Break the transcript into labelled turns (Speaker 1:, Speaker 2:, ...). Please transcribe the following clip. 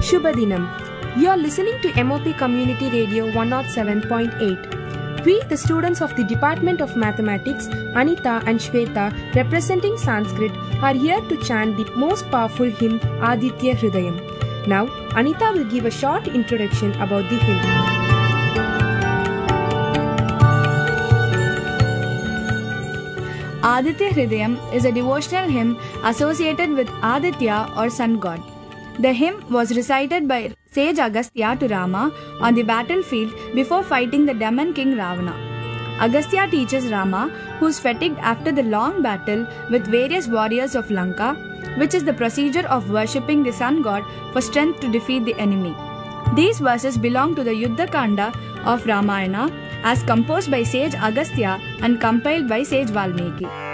Speaker 1: Shubhadinam. You are listening to MOP Community Radio 107.8. We, the students of the Department of Mathematics, Anita and Shweta, representing Sanskrit, are here to chant the most powerful hymn, Aditya Hridayam. Now, Anita will give a short introduction about the hymn.
Speaker 2: Aditya Hridayam is a devotional hymn associated with Aditya or sun god. The hymn was recited by sage Agastya to Rama on the battlefield before fighting the demon king Ravana. Agastya teaches Rama, who is fatigued after the long battle with various warriors of Lanka, which is the procedure of worshipping the sun god for strength to defeat the enemy. These verses belong to the Yuddha Kanda of Ramayana as composed by sage Agastya and compiled by sage Valmiki.